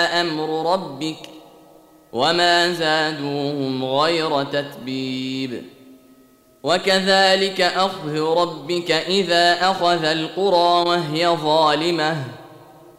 أمر ربك وما زادوهم غير تتبيب. وكذلك أخذ ربك إذا أخذ القرى وهي ظالمة